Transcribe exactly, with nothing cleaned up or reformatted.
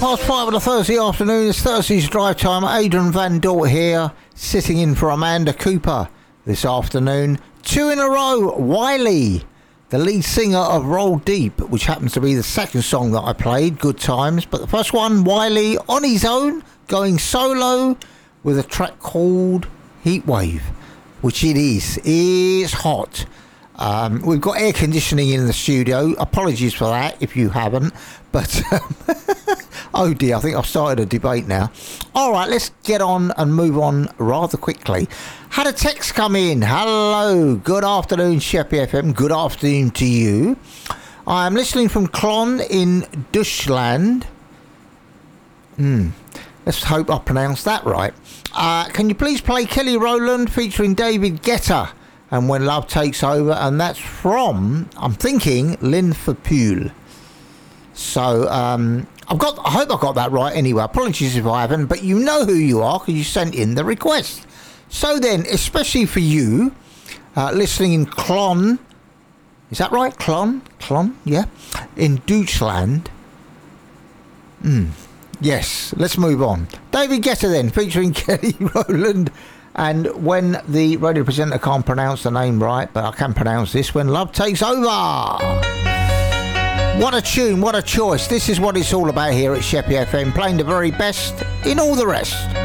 past five on a Thursday afternoon. It's Thursday's drive time. Adrian Van Dort here, sitting in for Amanda Cooper this afternoon. Two in a row. Wiley, the lead singer of Roll Deep, which happens to be the second song that I played, Good Times. But the first one, Wiley on his own, going solo with a track called Heatwave, which it is. It's hot. Um, we've got air conditioning in the studio. Apologies for that if you haven't. But, um, oh dear, I think I've started a debate now. All right, let's get on and move on rather quickly. Had a text come in. Hello, good afternoon, Sheppey F M. Good afternoon to you. I'm listening from Clon in Deutschland. Hmm. Let's hope I pronounced that right. Uh, can you please play Kelly Rowland featuring David Guetta and When Love Takes Over? And that's from, I'm thinking, Lynn Fapool. So um, I've got. I hope I got that right anyway. Apologies if I haven't, but you know who you are because you sent in the request. So then, especially for you, uh, listening in Clon, is that right? Clon? Clon? Yeah. In Deutschland. Hmm. Yes, let's move on. David Guetta then, featuring Kelly Rowland. And when the radio presenter can't pronounce the name right, but I can pronounce this, When Love Takes Over. What a tune, what a choice. This is what it's all about here at Sheppey F M, playing the very best in all the rest.